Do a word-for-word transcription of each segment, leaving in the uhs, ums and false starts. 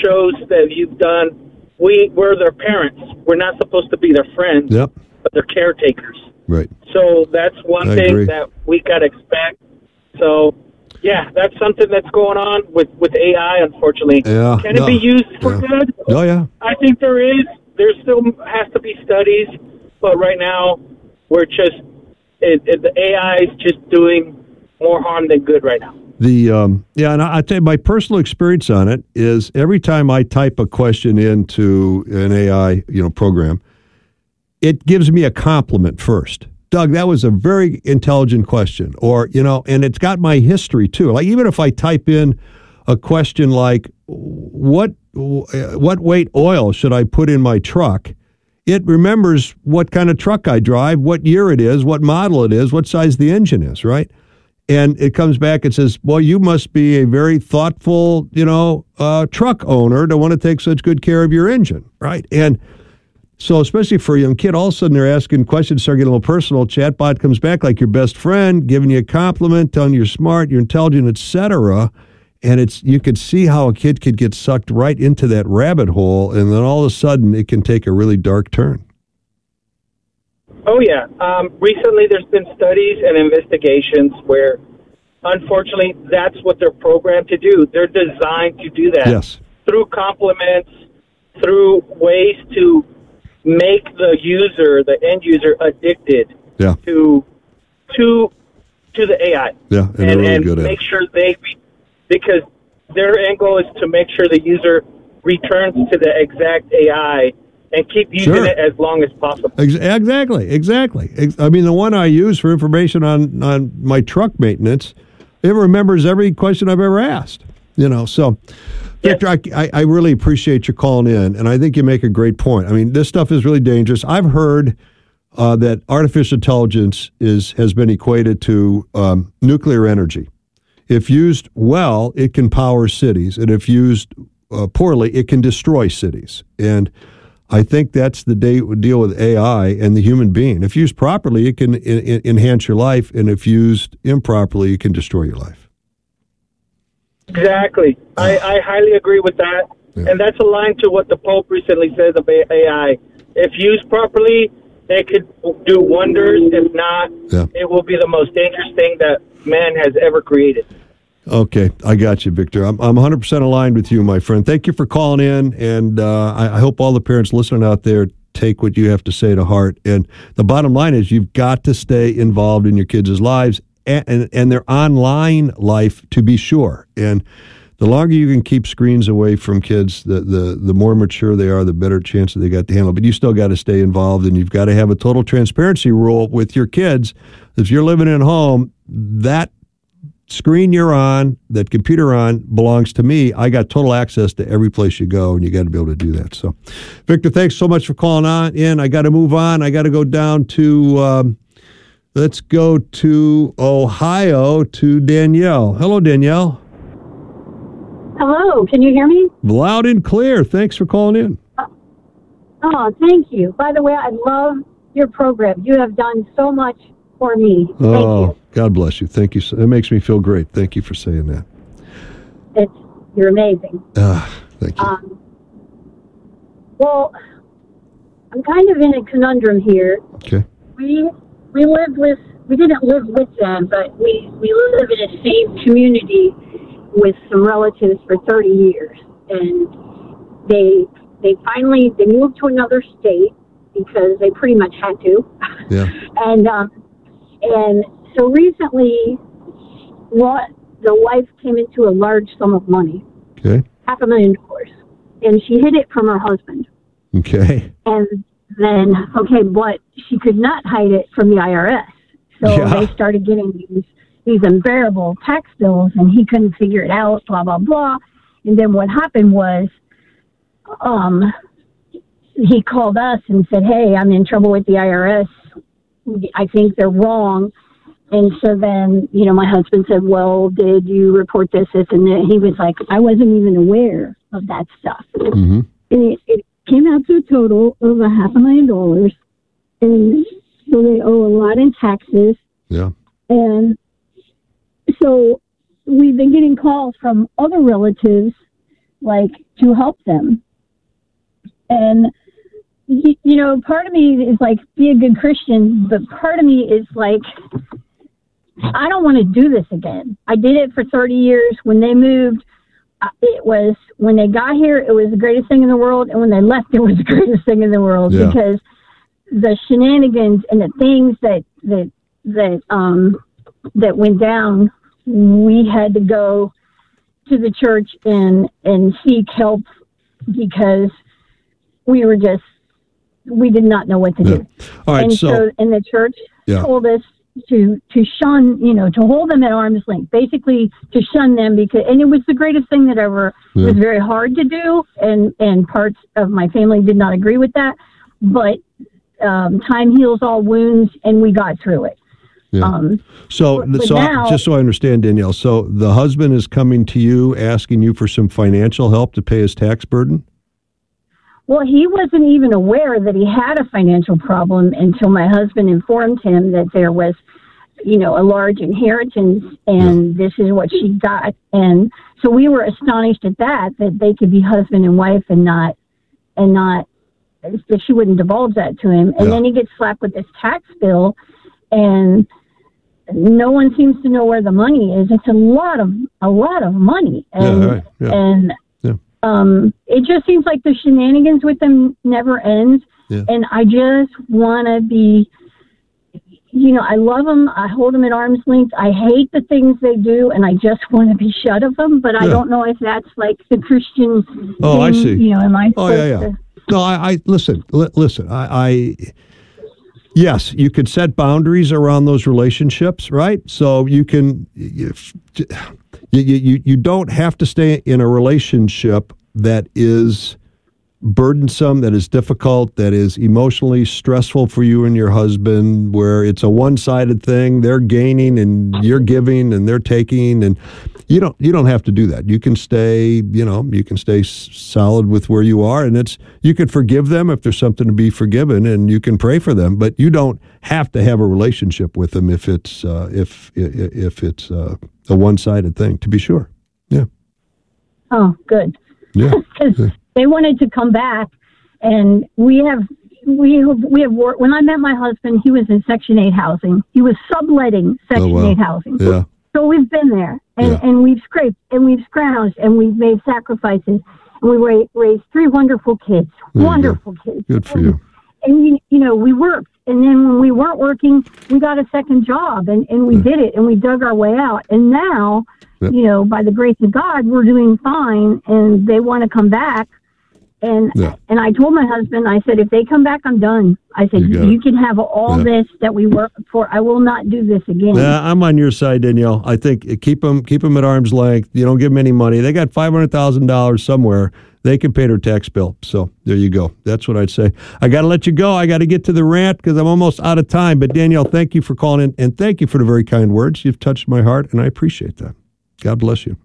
shows that you've done, we, we're their parents. We're not supposed to be their friends, Yep. but they're caretakers. Right. So that's one I thing agree. that we got to expect. So, yeah, that's something that's going on with, with A I, unfortunately. Yeah, Can no, it be used for yeah. good? Oh, yeah. I think there is. There still has to be studies, but right now we're just, it, it, the A I is just doing more harm than good right now. The um, yeah, and I, I tell you, my personal experience on it is every time I type a question into an A I, you know, program, it gives me a compliment first. Doug, that was a very intelligent question. Or, you know, and it's got my history too. Like even if I type in a question like, what what weight oil should I put in my truck? It remembers what kind of truck I drive, what year it is, what model it is, what size the engine is, right? And it comes back and says, well, you must be a very thoughtful, you know, uh, truck owner to want to take such good care of your engine, right? And so especially for a young kid, all of a sudden they're asking questions, start getting a little personal. Chatbot comes back like your best friend, giving you a compliment, telling you you're smart, you're intelligent, et cetera. And it's you could see how a kid could get sucked right into that rabbit hole, and then all of a sudden it can take a really dark turn. Oh, yeah. Um, recently there's been studies and investigations where, unfortunately, that's what they're programmed to do. They're designed to do that. Yes. Through compliments, through ways to make the user, the end user, addicted Yeah. to to to the A I. Yeah, and, they're and, really and good at make it. sure they, because their end goal is to make sure the user returns to the exact A I and keep using Sure. it as long as possible. Ex- Exactly, exactly. Ex- I mean, the one I use for information on, on my truck maintenance, it remembers every question I've ever asked. You know, so Victor, I, I, I really appreciate you calling in, and I think you make a great point. I mean, this stuff is really dangerous. I've heard uh, that artificial intelligence is has been equated to um, nuclear energy. If used well, it can power cities, and if used uh, poorly, it can destroy cities. And I think that's the day, deal with A I and the human being. If used properly, it can in, in, enhance your life, and if used improperly, it can destroy your life. Exactly. I, I highly agree with that. Yeah. And that's aligned to what the Pope recently says of A I. If used properly, it could do wonders. If not, Yeah. it will be the most dangerous thing that man has ever created. Okay, I got you, Victor. I'm I'm one hundred percent aligned with you, my friend. Thank you for calling in, and uh, I, I hope all the parents listening out there take what you have to say to heart. And the bottom line is you've got to stay involved in your kids' lives and, and, and their online life, to be sure. And the longer you can keep screens away from kids, the, the, the more mature they are, the better chance that they got to handle. But you still got to stay involved, and you've got to have a total transparency rule with your kids. If you're living at home, that screen you're on, that computer on, belongs to me. I got total access to every place you go, and you got to be able to do that. So, Victor, thanks so much for calling on in. I got to move on. I got to go down to, um, let's go to Ohio to Danielle. Hello, Danielle. Hello, can you hear me? Loud and clear. Thanks for calling in. Oh, thank you. By the way, I love your program. You have done so much for me. Thank Oh, you. God bless you. Thank you. So, it makes me feel great. Thank you for saying that. It's you're amazing. Ah, thank you. Um, well, I'm kind of in a conundrum here. Okay. We we lived with we didn't live with them, but we we live in a same community with some relatives for thirty years, and they they finally they moved to another state because they pretty much had to. Yeah. and um, and so recently, what the wife came into a large sum of money, Okay. half a million dollars, and she hid it from her husband. Okay. And then, okay, but she could not hide it from the I R S. So Yeah. they started getting these these unbearable tax bills, and he couldn't figure it out, blah, blah, blah. And then what happened was um, he called us and said, hey, I'm in trouble with the I R S. I think they're wrong. And so then, you know, my husband said, well, did you report this, this, and that? He was like, I wasn't even aware of that stuff. Mm-hmm. And it, it came out to a total of a half a million dollars. And so they owe a lot in taxes. Yeah. And so we've been getting calls from other relatives like to help them. And, you, you know, part of me is like, be a good Christian, but part of me is like, I don't want to do this again. I did it for thirty years. When they moved, it was, when they got here, it was the greatest thing in the world. And when they left, it was the greatest thing in the world yeah. because the shenanigans and the things that, that, that, um, that went down, we had to go to the church and, and seek help because we were just, we did not know what to yeah. do. All right, and so, so, and the church yeah. told us to, to shun, you know, to hold them at arm's length, basically to shun them because, and it was the greatest thing that ever, yeah. it was very hard to do. And, and parts of my family did not agree with that, but, um, time heals all wounds and we got through it. Yeah. Um, so, but, so now, just so I understand, Danielle, so the husband is coming to you asking you for some financial help to pay his tax burden? Well, he wasn't even aware that he had a financial problem until my husband informed him that there was, you know, a large inheritance and yeah. this is what she got. And so we were astonished at that, that they could be husband and wife and not, and not, that she wouldn't divulge that to him. And yeah. then he gets slapped with this tax bill and no one seems to know where the money is. It's a lot of, a lot of money. And, yeah, right. yeah. and, yeah. Um, it just seems like the shenanigans with them never ends. Yeah. And I just want to be, you know, I love them. I hold them at arm's length. I hate the things they do, and I just want to be shut of them. But yeah. I don't know if that's like the Christian Oh, thing, I see. You know, am I Oh, yeah, yeah. to... No, I, I listen, li- listen, I, I, yes, you could set boundaries around those relationships, right? So you can, you, you, you, you don't have to stay in a relationship that is burdensome, that is difficult, that is emotionally stressful for you and your husband, where it's a one-sided thing. They're gaining and you're giving and they're taking, and you don't you don't have to do that. You can stay, you know, you can stay s- solid with where you are, and it's you can forgive them if there's something to be forgiven, and you can pray for them, but you don't have to have a relationship with them if it's uh, if if it's uh, a one-sided thing. To be sure, yeah. Oh, good. Yeah. Because yeah. they wanted to come back, and we have we we have worked. When I met my husband, he was in Section eight housing. He was subletting Section oh, wow. eight housing. Yeah. So we've been there, and, yeah. and we've scraped, and we've scrounged, and we've made sacrifices, and we ra- raised three wonderful kids. There wonderful kids. Good for and, you. And you, you know, we worked, and then when we weren't working, we got a second job, and, and we yeah. did it, and we dug our way out. And now, Yep. you know, by the grace of God, we're doing fine, and they want to come back. And yeah. and I told my husband, I said, if they come back, I'm done. I said, you, you can have all yeah. this that we worked for. I will not do this again. Yeah, I'm on your side, Danielle. I think keep them keep them at arm's length. You don't give them any money. They got five hundred thousand dollars somewhere. They can pay their tax bill. So there you go. That's what I'd say. I got to let you go. I got to get to the rant because I'm almost out of time. But Danielle, thank you for calling in, and thank you for the very kind words. You've touched my heart, and I appreciate that. God bless you.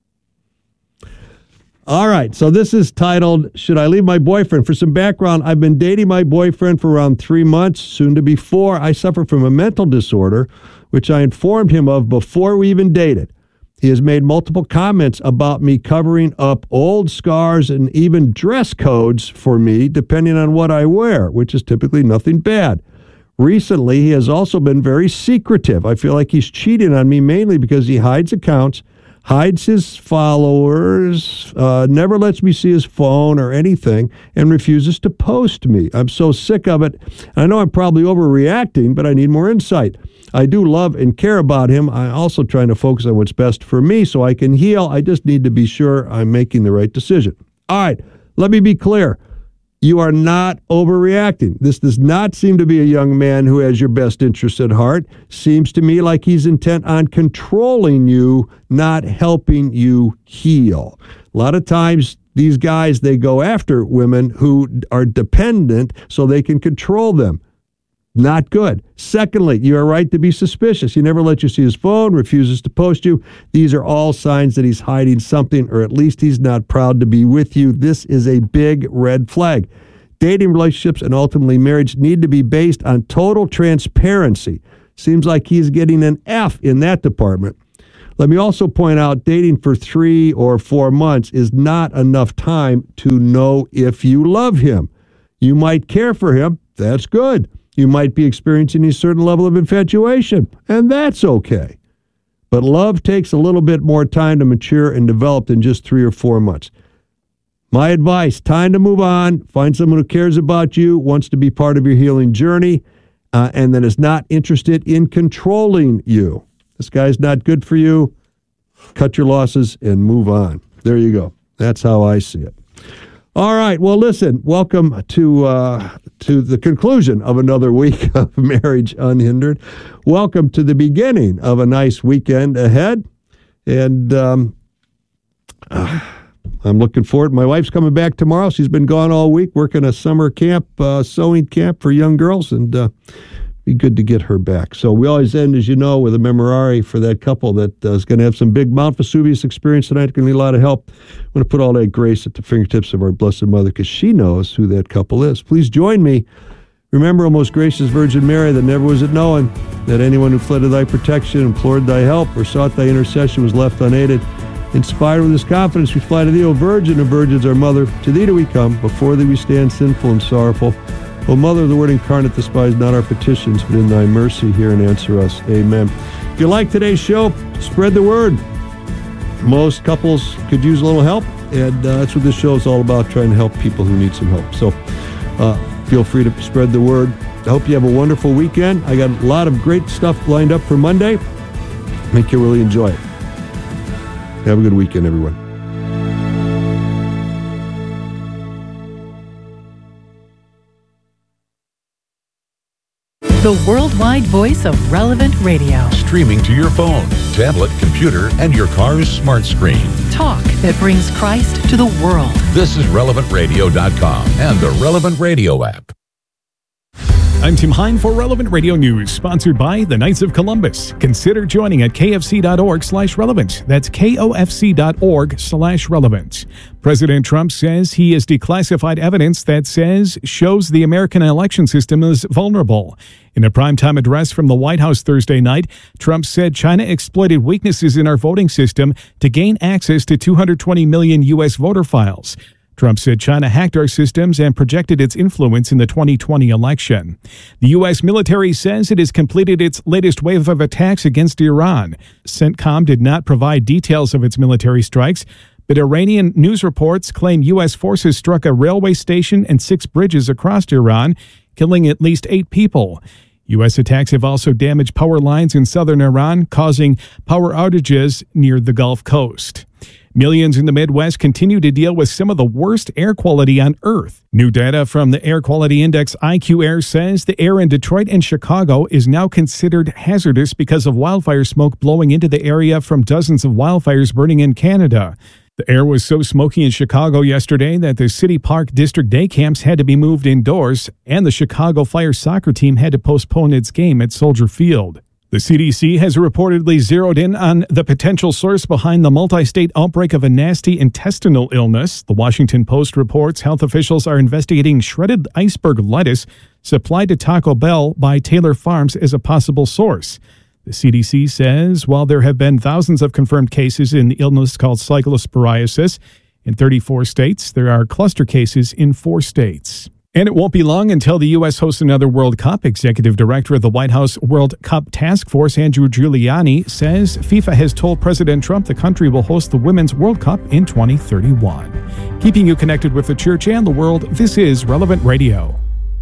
All right, so this is titled, Should I Leave My Boyfriend? For some background, I've been dating my boyfriend for around three months, soon to be four. I suffer from a mental disorder, which I informed him of before we even dated. He has made multiple comments about me covering up old scars and even dress codes for me, depending on what I wear, which is typically nothing bad. Recently, he has also been very secretive. I feel like he's cheating on me mainly because he hides accounts, hides his followers, uh, never lets me see his phone or anything, and refuses to post me. I'm so sick of it. I know I'm probably overreacting, but I need more insight. I do love and care about him. I'm also trying to focus on what's best for me so I can heal. I just need to be sure I'm making the right decision. All right, let me be clear. You are not overreacting. This does not seem to be a young man who has your best interest at heart. Seems to me like he's intent on controlling you, not helping you heal. A lot of times, these guys, they go after women who are dependent so they can control them. Not good. Secondly, you are right to be suspicious. He never lets you see his phone, refuses to post you. These are all signs that he's hiding something, or at least he's not proud to be with you. This is a big red flag. Dating relationships and ultimately marriage need to be based on total transparency. Seems like he's getting an F in that department. Let me also point out dating for three or four months is not enough time to know if you love him. You might care for him. That's good. You might be experiencing a certain level of infatuation, and that's okay. But love takes a little bit more time to mature and develop than just three or four months. My advice, time to move on. Find someone who cares about you, wants to be part of your healing journey, uh, and that is not interested in controlling you. This guy's not good for you. Cut your losses and move on. There you go. That's how I see it. All right. Well, listen, welcome to uh, to the conclusion of another week of Marriage Unhindered. Welcome to the beginning of a nice weekend ahead. And um, uh, I'm looking forward. My wife's coming back tomorrow. She's been gone all week working a summer camp, uh, sewing camp for young girls, and uh, be good to get her back. So we always end, as you know, with a memorare for that couple that uh, is going to have some big Mount Vesuvius experience tonight. Going to need a lot of help. I'm going to put all that grace at the fingertips of our Blessed Mother because she knows who that couple is. Please join me. Remember, O most gracious Virgin Mary, that never was it known that anyone who fled to thy protection, implored thy help, or sought thy intercession was left unaided. Inspired with this confidence, we fly to thee, O Virgin, and Virgin's our Mother. To thee do we come. Before thee we stand sinful and sorrowful. O Mother of the Word incarnate, despise not our petitions, but in thy mercy hear and answer us. Amen. If you like today's show, spread the word. Most couples could use a little help, and uh, that's what this show is all about, trying to help people who need some help. So uh, feel free to spread the word. I hope you have a wonderful weekend. I got a lot of great stuff lined up for Monday. I think you'll really enjoy it. Have a good weekend, everyone. The worldwide voice of Relevant Radio. Streaming to your phone, tablet, computer, and your car's smart screen. Talk that brings Christ to the world. This is relevant radio dot com and the Relevant Radio app. I'm Tim Hine for Relevant Radio News, sponsored by the Knights of Columbus. Consider joining at kfc.org slash relevant. That's kofc.org slash relevant. President Trump says he has declassified evidence that says shows the American election system is vulnerable. In a primetime address from the White House Thursday night, Trump said China exploited weaknesses in our voting system to gain access to two hundred twenty million U S voter files. Trump said China hacked our systems and projected its influence in the twenty twenty election. The U S military says it has completed its latest wave of attacks against Iran. CENTCOM did not provide details of its military strikes, but Iranian news reports claim U S forces struck a railway station and six bridges across Iran, killing at least eight people. U S attacks have also damaged power lines in southern Iran, causing power outages near the Gulf Coast. Millions in the Midwest continue to deal with some of the worst air quality on Earth. New data from the Air Quality Index I Q Air says the air in Detroit and Chicago is now considered hazardous because of wildfire smoke blowing into the area from dozens of wildfires burning in Canada. The air was so smoky in Chicago yesterday that the City Park District day camps had to be moved indoors, and the Chicago Fire soccer team had to postpone its game at Soldier Field. The C D C has reportedly zeroed in on the potential source behind the multi-state outbreak of a nasty intestinal illness. The Washington Post reports health officials are investigating shredded iceberg lettuce supplied to Taco Bell by Taylor Farms as a possible source. The C D C says while there have been thousands of confirmed cases in the illness called cyclosporiasis in thirty-four states, there are cluster cases in four states. And it won't be long until the U S hosts another World Cup. Executive Director of the White House World Cup Task Force, Andrew Giuliani, says FIFA has told President Trump the country will host the Women's World Cup in twenty thirty-one. Keeping you connected with the church and the world, this is Relevant Radio.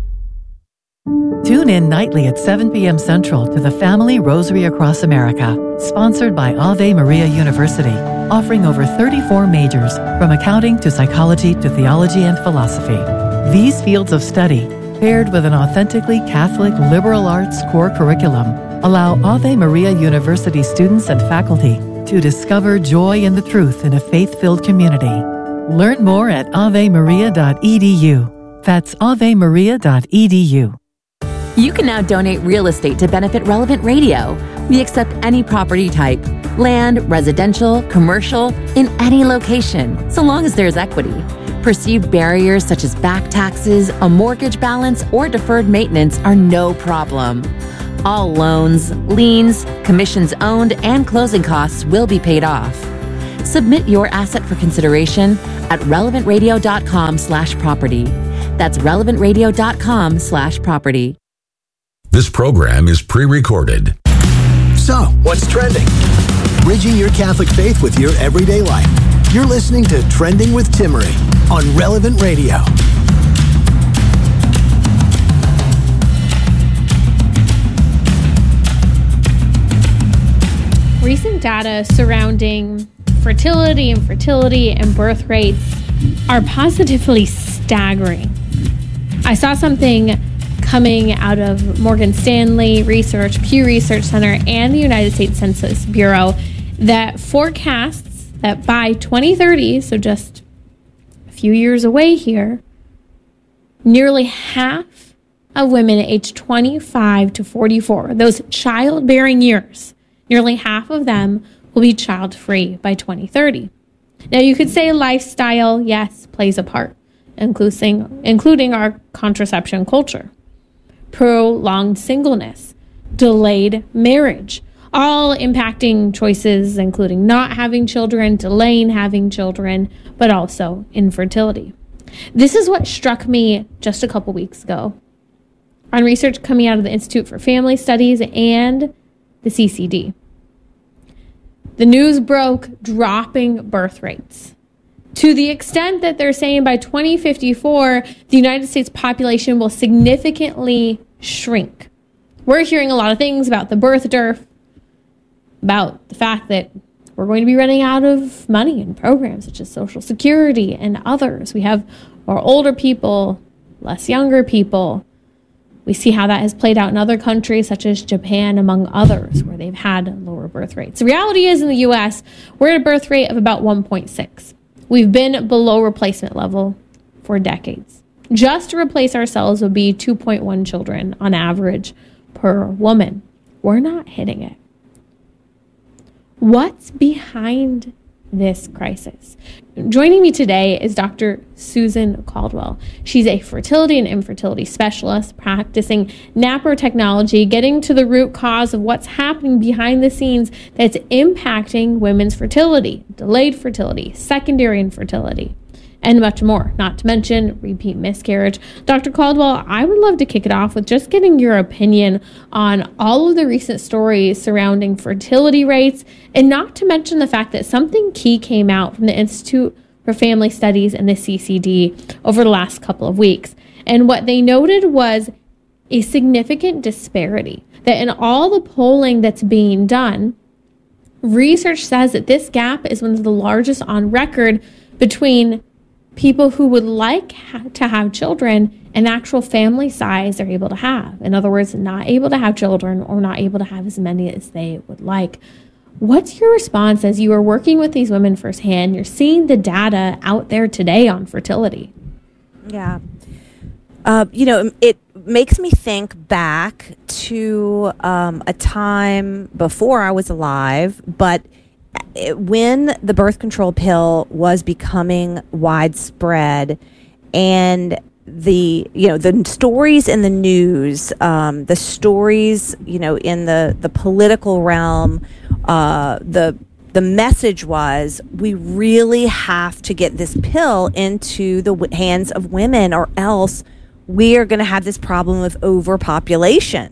Tune in nightly at seven p.m. Central to the Family Rosary Across America, sponsored by Ave Maria University, offering over thirty-four majors, from accounting to psychology to theology and philosophy. These fields of study, paired with an authentically Catholic liberal arts core curriculum, allow Ave Maria University students and faculty to discover joy in the truth in a faith-filled community. Learn more at ave maria dot e d u. That's ave maria dot e d u. You can now donate real estate to benefit Relevant Radio. We accept any property type, land, residential, commercial, in any location, so long as there's equity. Perceived barriers such as back taxes, a mortgage balance, or deferred maintenance are no problem. All loans, liens, commissions owned, and closing costs will be paid off. Submit your asset for consideration at relevantradio.com slash property. That's relevantradio.com slash property. This program is pre-recorded. So, what's trending? Bridging your Catholic faith with your everyday life. You're listening to Trending with Timmerie on Relevant Radio. Recent data surrounding fertility, infertility, and birth rates are positively staggering. I saw something coming out of Morgan Stanley Research, Pew Research Center, and the United States Census Bureau that forecasts that by twenty thirty, so just a few years away here, nearly half of women aged twenty-five to forty-four, those childbearing years, nearly half of them will be child-free by twenty thirty. Now, you could say lifestyle, yes, plays a part, including, including our contraception culture, prolonged singleness, delayed marriage, all impacting choices, including not having children, delaying having children, but also infertility. This is what struck me just a couple weeks ago on research coming out of the Institute for Family Studies and the C C D. The news broke dropping birth rates to the extent that they're saying by twenty fifty-four, the United States population will significantly shrink. We're hearing a lot of things about the birth dearth, about the fact that we're going to be running out of money in programs such as Social Security and others. We have more older people, less younger people. We see how that has played out in other countries such as Japan, among others, where they've had lower birth rates. The reality is in the U S, we're at a birth rate of about one point six. We've been below replacement level for decades. Just to replace ourselves would be two point one children on average per woman. We're not hitting it. What's behind this crisis? Joining me today is Doctor Susan Caldwell. She's a fertility and infertility specialist practicing NaPro technology, getting to the root cause of what's happening behind the scenes that's impacting women's fertility, delayed fertility, secondary infertility, and much more, not to mention repeat miscarriage. Doctor Caldwell, I would love to kick it off with just getting your opinion on all of the recent stories surrounding fertility rates, and not to mention the fact that something key came out from the Institute for Family Studies and the C C D over the last couple of weeks. And what they noted was a significant disparity, that in all the polling that's being done, research says that this gap is one of the largest on record between people who would like ha- to have children and actual family size they're able to have. In other words, not able to have children or not able to have as many as they would like. What's your response as you are working with these women firsthand? You're seeing the data out there today on fertility. Yeah. Uh, you know, it makes me think back to um, a time before I was alive, but it, when the birth control pill was becoming widespread, and the you know the stories in the news, um, the stories you know in the the political realm, uh, the the message was, we really have to get this pill into the w- hands of women, or else we are going to have this problem of overpopulation.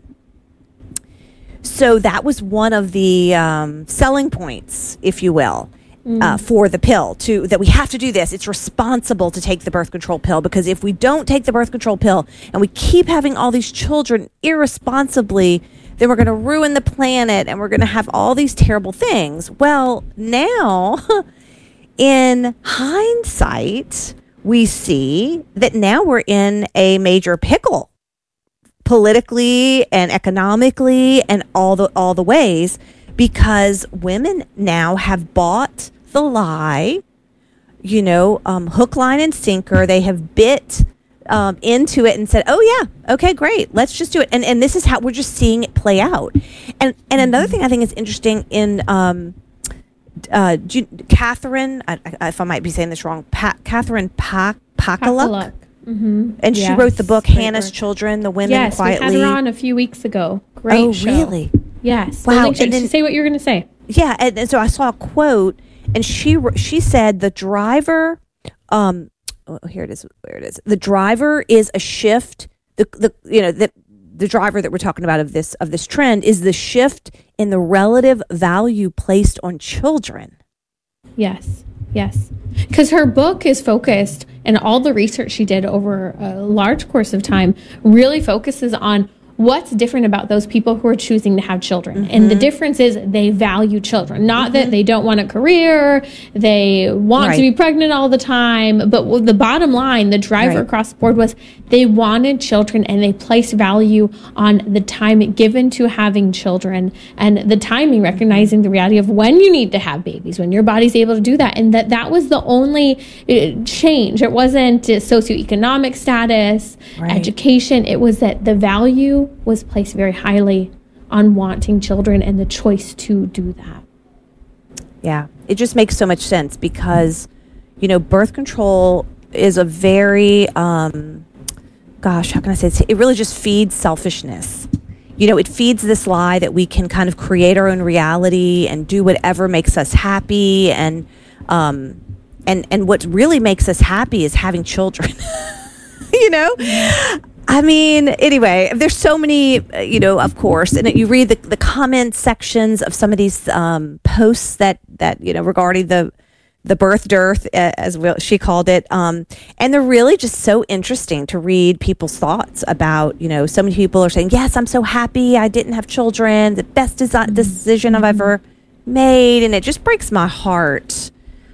So that was one of the um, selling points, if you will, mm. uh, for the pill, to that we have to do this. It's responsible to take the birth control pill, because if we don't take the birth control pill and we keep having all these children irresponsibly, then we're going to ruin the planet and we're going to have all these terrible things. Well, now, in hindsight, we see that now we're in a major pickle, politically and economically and all the all the ways, because women now have bought the lie, you know, um, hook, line, and sinker. They have bit um, into it and said, "Oh yeah, okay, great, let's just do it." And and this is how we're just seeing it play out. And and another thing I think is interesting in um, uh, Catherine, I, I, if I might be saying this wrong, pa- Catherine pa- Pakaluk. Mm-hmm. And yes. she wrote the book Great Hannah's work. Children, The Women Yes, Quietly. we had her on a few weeks ago. Great oh, show. really? Yes. Wow. And then, say what you were going to say. Yeah, and, and so I saw a quote, and she she said the driver, um, oh, here it is, where it is. The driver is a shift. The the you know the the driver that we're talking about of this of this trend is the shift in the relative value placed on children. Yes. Yes. Because her book is focused, and all the research she did over a large course of time really focuses on what's different about those people who are choosing to have children. Mm-hmm. And the difference is they value children. Not mm-hmm. that they don't want a career, they want right. to be pregnant all the time. But the bottom line, the driver right. across the board was they wanted children, and they placed value on the time given to having children and the timing, recognizing the reality of when you need to have babies, when your body's able to do that. And that that was the only change. It wasn't socioeconomic status, right. education. It was that the value was placed very highly on wanting children and the choice to do that. Yeah, it just makes so much sense because, you know, birth control is a very, um, gosh, how can I say this? It really just feeds selfishness. You know, it feeds this lie that we can kind of create our own reality and do whatever makes us happy. And, um, and, and what really makes us happy is having children, you know? I mean, anyway, there's so many, uh, you know, of course, and you read the, the comment sections of some of these um, posts that, that, you know, regarding the the birth dearth, uh, as well, she called it. Um, and they're really just so interesting to read people's thoughts about, you know, so many people are saying, yes, I'm so happy I didn't have children, the best desi- decision I've ever made. And it just breaks my heart.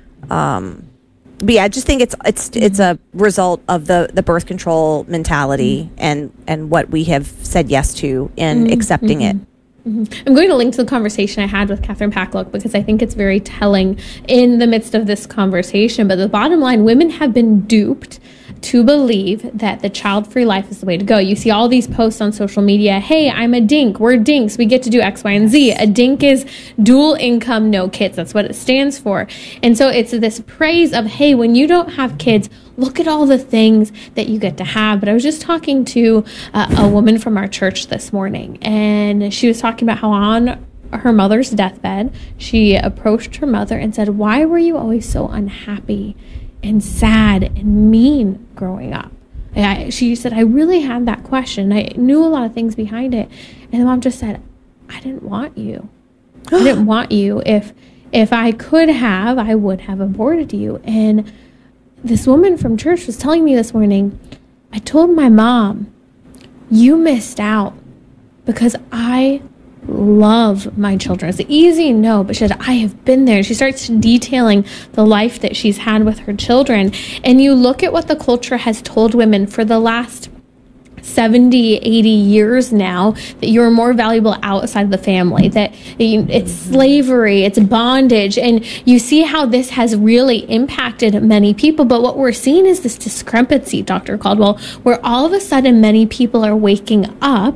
Um But yeah, I just think it's it's it's a result of the, the birth control mentality mm-hmm. and, and what we have said yes to in mm-hmm. accepting mm-hmm. it. Mm-hmm. I'm going to link to the conversation I had with Catherine Packlock because I think it's very telling in the midst of this conversation. But the bottom line, women have been duped to believe that the child-free life is the way to go. You see all these posts on social media. Hey, I'm a dink. We're dinks. We get to do X, Y, and Z. A dink is dual income, no kids. That's what it stands for. And so it's this praise of, hey, when you don't have kids, look at all the things that you get to have. But I was just talking to uh, a woman from our church this morning, and she was talking about how on her mother's deathbed, she approached her mother and said, why were you always so unhappy and sad and mean growing up? And I, she said, I really had that question. I knew a lot of things behind it. And the mom just said, I didn't want you. I didn't want you. If if I could have, I would have aborted you. And this woman from church was telling me this morning, I told my mom, you missed out because I love my children. It's easy, no, but she said, I have been there. She starts detailing the life that she's had with her children. And you look at what the culture has told women for the last seventy, eighty years now, that you're more valuable outside of the family, that it's slavery, it's bondage. And you see how this has really impacted many people. But what we're seeing is this discrepancy, Doctor Caldwell, where all of a sudden many people are waking up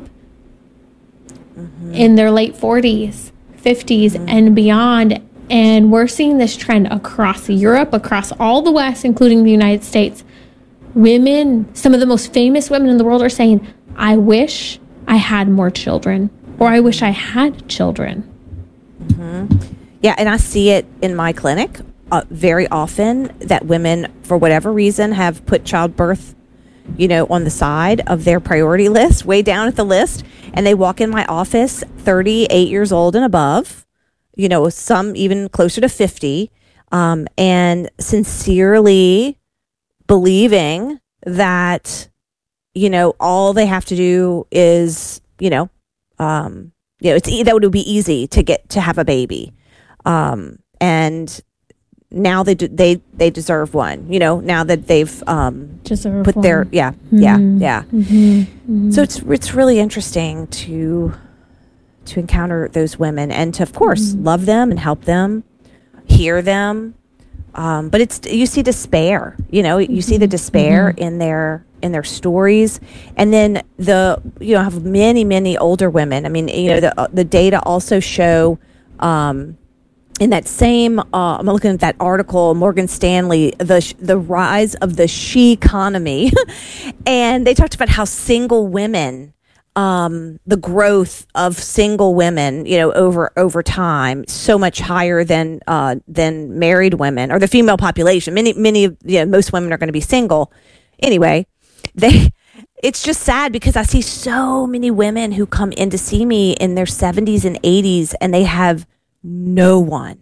mm-hmm. in their late forties, fifties, mm-hmm. and beyond. And we're seeing this trend across Europe, across all the West, including the United States. Women, some of the most famous women in the world are saying, I wish I had more children, or I wish I had children. Mm-hmm. Yeah, and I see it in my clinic uh, very often that women, for whatever reason, have put childbirth, you know, on the side of their priority list, way down at the list, and they walk in my office thirty-eight years old and above, you know, some even closer to fifty, um, and sincerely believing that, you know, all they have to do is, you know, um, you know, it's that would be easy to get to have a baby, um, and now they do, they they deserve one. You know, now that they've um, deserve put one. their yeah Mm-hmm. yeah yeah. Mm-hmm. Mm-hmm. So it's it's really interesting to to encounter those women and to, of course, mm-hmm. love them and help them, hear them. Um, but it's you see despair, you know, you mm-hmm. see the despair mm-hmm. in their in their stories, and then the you know have many many older women. I mean, you know, the the data also show um, in that same, uh, I'm looking at that article, Morgan Stanley, the the rise of the she economy, and they talked about how single women, um, the growth of single women, you know, over over time, so much higher than uh, than married women or the female population. Many many, you know, most women are going to be single anyway. They. It's just sad because I see so many women who come in to see me in their seventies and eighties, and they have no one.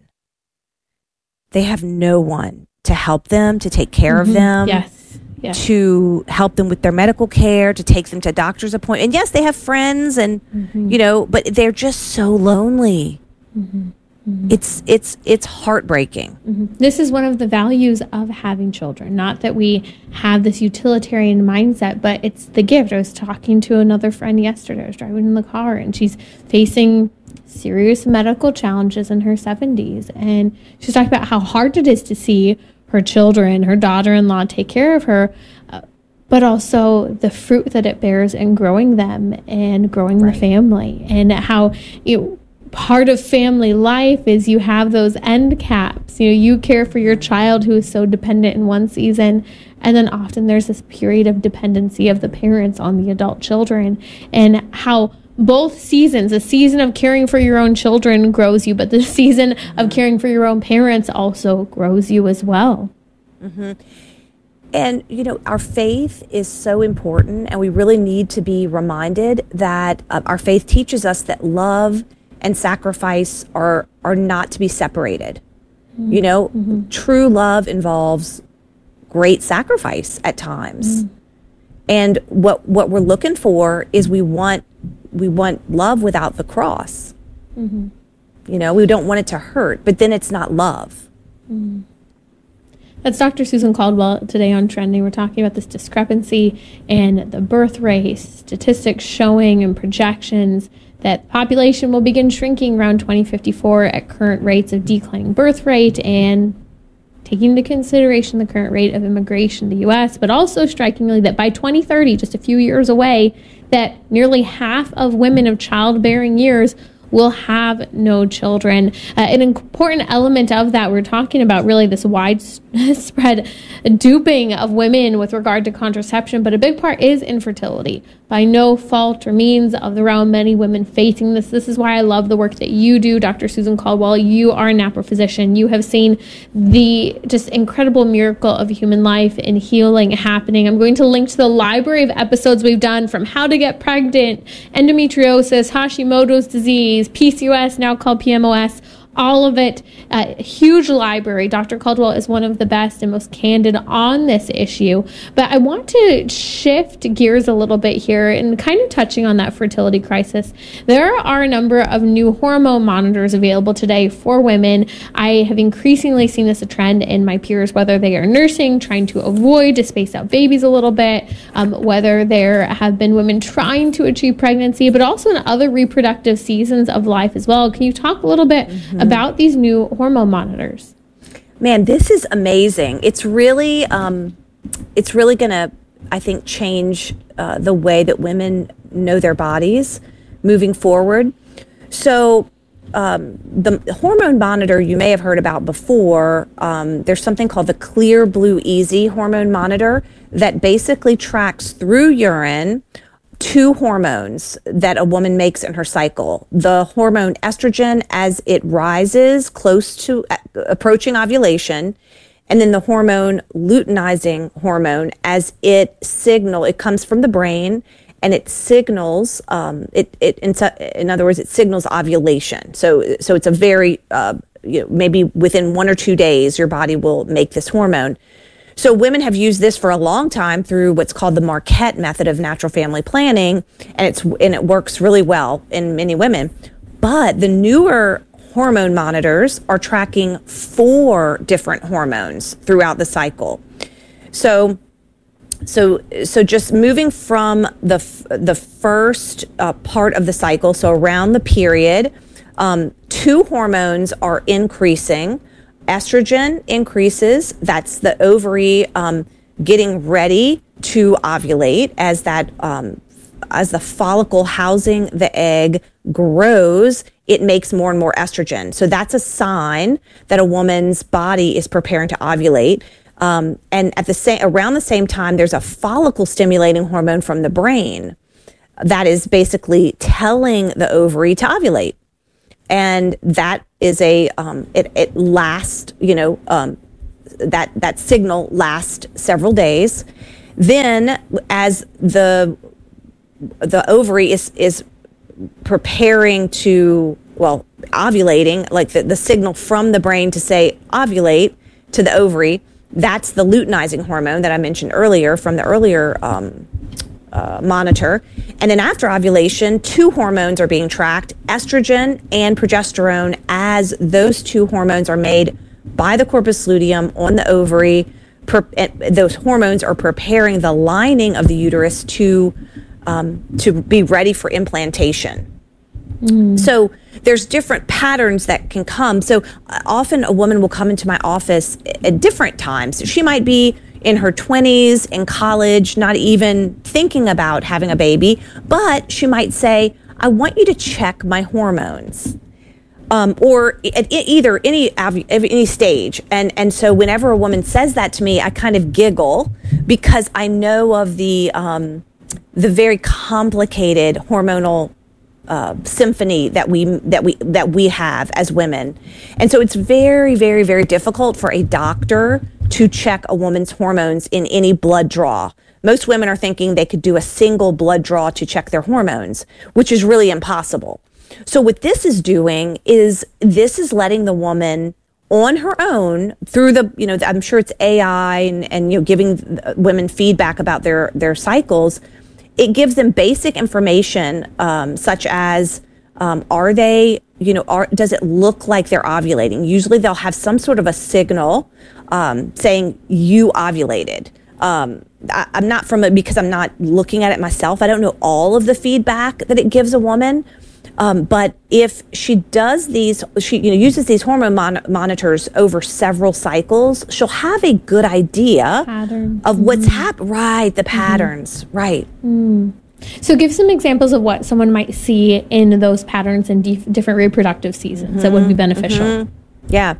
They have no one to help them, to take care Mm-hmm. of them, Yes. Yes. to help them with their medical care, to take them to doctor's appointments. And yes, they have friends, and Mm-hmm. you know, but they're just so lonely. Mm-hmm. Mm-hmm. It's it's it's heartbreaking. Mm-hmm. This is one of the values of having children. Not that we have this utilitarian mindset, but it's the gift. I was talking to another friend yesterday. I was driving in the car, and she's facing serious medical challenges in her seventies. And she's talking about how hard it is to see her children, her daughter-in-law take care of her, uh, but also the fruit that it bears in growing them and growing right. the family, and how you know, part of family life is you have those end caps. You know, you care for your child who is so dependent in one season, and then often there's this period of dependency of the parents on the adult children, and how both seasons, the season of caring for your own children grows you, but the season of caring for your own parents also grows you as well. Mm-hmm. And, you know, our faith is so important, and we really need to be reminded that uh, our faith teaches us that love and sacrifice are are not to be separated. Mm-hmm. You know, mm-hmm. true love involves great sacrifice at times. Mm-hmm. And what what we're looking for is we want we want love without the cross. Mm-hmm. You know, we don't want it to hurt, but then it's not love. Mm-hmm. That's Doctor Susan Caldwell today on Trending. We're talking about this discrepancy in the birth rate, statistics showing and projections that population will begin shrinking around twenty fifty-four at current rates of declining birth rate, and taking into consideration the current rate of immigration to the U S, but also strikingly that by twenty thirty, just a few years away, that nearly half of women of childbearing years will have no children. Uh, an important element of that, we're talking about really this widespread duping of women with regard to contraception, but a big part is infertility. By no fault or means of their own, many women facing this. This is why I love the work that you do, Doctor Susan Caldwell. You are a N A P R A physician. You have seen the just incredible miracle of human life and healing happening. I'm going to link to the library of episodes we've done from how to get pregnant, endometriosis, Hashimoto's disease, P C O S, now called P M O S, all of it. A huge library. Doctor Caldwell is one of the best and most candid on this issue. But I want to shift gears a little bit here and kind of touching on that fertility crisis. There are a number of new hormone monitors available today for women. I have increasingly seen this a trend in my peers, whether they are nursing, trying to avoid to space out babies a little bit, um, whether there have been women trying to achieve pregnancy, but also in other reproductive seasons of life as well. Can you talk a little bit mm-hmm. about these new hormone monitors? Man, this is amazing. It's really, um, it's really going to, I think, change uh, the way that women know their bodies moving forward. So um, the hormone monitor you may have heard about before, um, there's something called the Clear Blue Easy hormone monitor that basically tracks through urine two hormones that a woman makes in her cycle. The hormone estrogen as it rises close to uh, approaching ovulation, and then the hormone luteinizing hormone as it signal, it comes from the brain and it signals, um, it, it in, in other words, it signals ovulation. So, so it's a very, uh, you know, maybe within one or two days, your body will make this hormone. So women have used this for a long time through what's called the Marquette method of natural family planning, and it's and it works really well in many women. But the newer hormone monitors are tracking four different hormones throughout the cycle. So, so, so just moving from the the first uh, part of the cycle, so around the period, um, two hormones are increasing. Estrogen increases. That's the ovary um, getting ready to ovulate as that um, as the follicle housing the egg grows, it makes more and more estrogen. So that's a sign that a woman's body is preparing to ovulate. Um, and at the same, around the same time, there's a follicle stimulating hormone from the brain that is basically telling the ovary to ovulate. And that is a, um, it, it lasts, you know, um, that, that signal lasts several days. Then as the, the ovary is, is preparing to, well, ovulating, like the, the signal from the brain to say ovulate to the ovary, that's the luteinizing hormone that I mentioned earlier from the earlier um, uh, monitor. And then after ovulation, two hormones are being tracked, estrogen and progesterone, as those two hormones are made by the corpus luteum on the ovary. Per, those hormones are preparing the lining of the uterus to um, to be ready for implantation. Mm. So there's different patterns that can come. So uh, often a woman will come into my office at different times. She might be in her twenties, in college, not even thinking about having a baby, but she might say, I want you to check my hormones. Um, or at either any any stage. And, and so whenever a woman says that to me, I kind of giggle because I know of the, um, the very complicated hormonal Uh, symphony that we that we that we have as women. And so it's very, very, very difficult for a doctor to check a woman's hormones in any blood draw. Most women are thinking they could do a single blood draw to check their hormones, which is really impossible. So what this is doing is this is letting the woman on her own through the, you know, I'm sure it's A I and, and you know, giving women feedback about their their cycles. It gives them basic information, um, such as, um, are they, you know, are, does it look like they're ovulating? Usually they'll have some sort of a signal, um, saying you ovulated. Um, I, I'm not from it because I'm not looking at it myself. I don't know all of the feedback that it gives a woman. Um, but if she does these, she you know uses these hormone mon- monitors over several cycles, she'll have a good idea Pattern. of what's mm. happening. Right, the patterns. Mm. Right. Mm. So give some examples of what someone might see in those patterns in dif- different reproductive seasons mm-hmm. that would be beneficial. Mm-hmm. Yeah.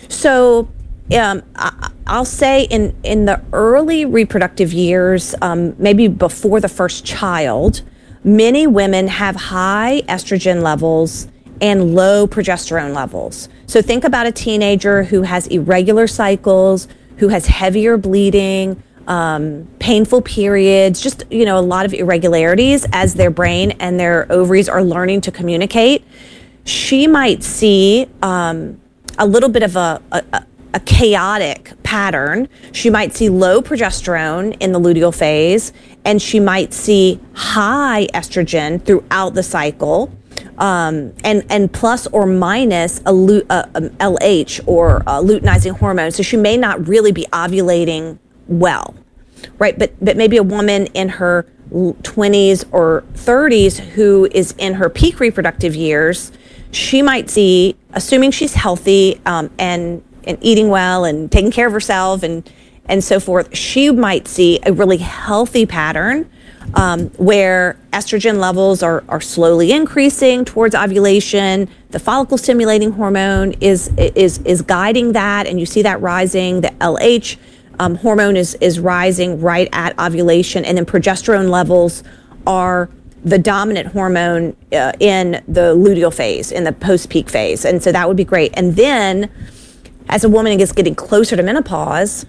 So um, I, I'll say in, in the early reproductive years, um, maybe before the first child, many women have high estrogen levels and low progesterone levels. So think about a teenager who has irregular cycles, who has heavier bleeding, um, painful periods, just, you know, a lot of irregularities as their brain and their ovaries are learning to communicate. She might see um, a little bit of a, a, a chaotic pattern. She might see low progesterone in the luteal phase, and she might see high estrogen throughout the cycle, um, and, and plus or minus a, a, a L H or a luteinizing hormone. So she may not really be ovulating well, right? But, but maybe a woman in her twenties or thirties who is in her peak reproductive years, she might see, assuming she's healthy um, and, and eating well and taking care of herself and and so forth, she might see a really healthy pattern um, where estrogen levels are, are slowly increasing towards ovulation. The follicle stimulating hormone is is is guiding that, and you see that rising. The L H um, hormone is is rising right at ovulation, and then progesterone levels are the dominant hormone uh, in the luteal phase, in the post-peak phase, and so that would be great. And then, as a woman is getting closer to menopause,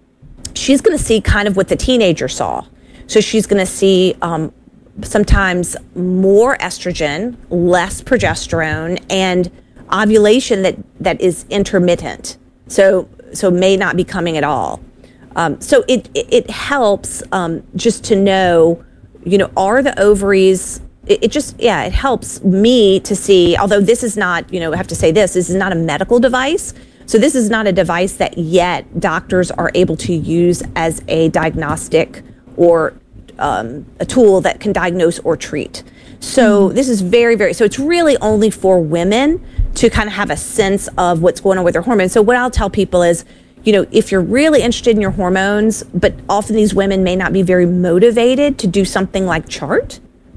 she's going to see kind of what the teenager saw. So she's going to see um, sometimes more estrogen, less progesterone, and ovulation that, that is intermittent. So so may not be coming at all. Um, so it it, it helps um, just to know, you know, are the ovaries, it, it just, yeah, it helps me to see, although this is not, you know, I have to say this, this is not a medical device. So this is not a device that yet doctors are able to use as a diagnostic or um, a tool that can diagnose or treat. So mm-hmm. this is very, very, so it's really only for women to kind of have a sense of what's going on with their hormones. So what I'll tell people is, you know, if you're really interested in your hormones, but often these women may not be very motivated to do something like chart,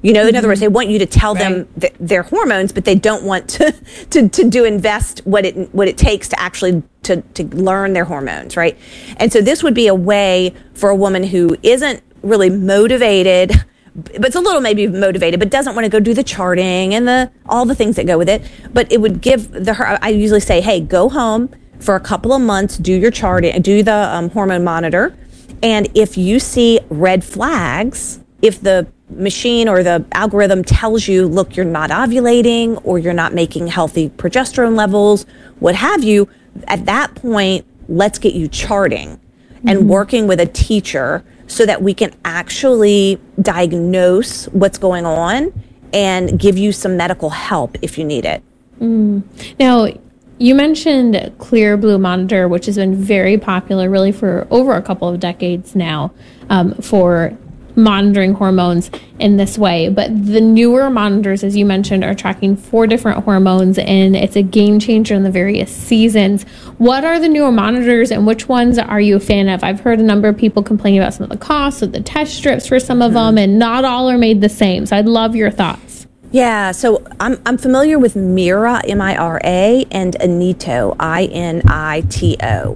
You know, in Mm-hmm. other words, they want you to tell Right. them th- their hormones, but they don't want to, to, to do invest what it what it takes to actually to, to learn their hormones, right? And so this would be a way for a woman who isn't really motivated, but it's a little maybe motivated, but doesn't want to go do the charting and the all the things that go with it. But it would give the her. I usually say, hey, go home for a couple of months, do your charting, do the um, hormone monitor, and if you see red flags, if the machine or the algorithm tells you, look, you're not ovulating or you're not making healthy progesterone levels, what have you, at that point, let's get you charting and Mm-hmm. working with a teacher so that we can actually diagnose what's going on and give you some medical help if you need it. Mm. Now, you mentioned Clear Blue Monitor, which has been very popular really for over a couple of decades now um, for monitoring hormones in this way. But the newer monitors, as you mentioned, are tracking four different hormones, and it's a game changer in the various seasons. What are the newer monitors, and which ones are you a fan of? I've heard a number of people complaining about some of the costs of the test strips for some of them, and not all are made the same. So I'd love your thoughts. Yeah, so I'm I'm familiar with Mira, M I R A, and Inito, I N I T O.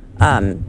Um,